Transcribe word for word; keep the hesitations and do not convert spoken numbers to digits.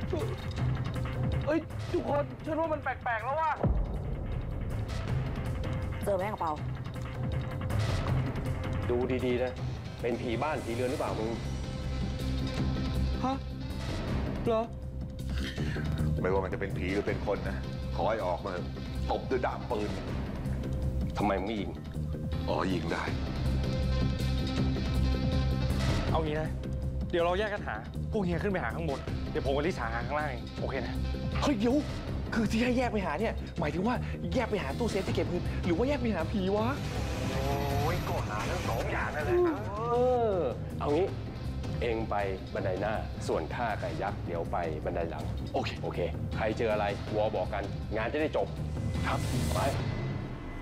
เอ้ยทุกคนฉันว่ามันแปลกๆแล้วว่ะเจอไหมกระเป๋าดูดีๆนะเป็นผีบ้านผีเรือนหรือเปล่ามึงฮะเหรอไม่ว่ามันจะเป็นผีหรือเป็นคนนะขอให้ออกมาตบด้วยดาบปืนทำไมมึงไม่ยิงอ๋อยิงได้เอางี้นะเดี๋ยวเราแยกกันหาพวกเฮียขึ้นไปหาข้างบนเดี๋ยวผมกับลิสาหาข้างล่างเองโอเคนะเฮ้ยเดี๋ยวคือที่ให้แยกไปหาเนี่ยหมายถึงว่าแยกไปหาตู้เซฟที่เก็บเงินหรือว่าแยกไปหาผีวะโอ้ยก็หาทั้งสองอย่างนั่นแหละเออเอางี้เองไปบันไดหน้าส่วนข้ากับยักษ์เดี๋ยวไปบันไดหลังโอเคโอเคใครเจออะไรวอบอกกันงานจะได้จบครับไป